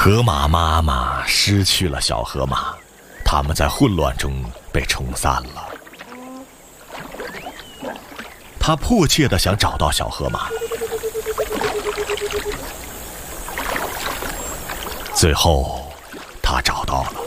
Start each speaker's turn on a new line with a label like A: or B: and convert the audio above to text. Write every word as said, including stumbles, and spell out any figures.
A: 河马妈妈失去了小河马，它们在混乱中被冲散了。他迫切地想找到小河马，最后他找到了。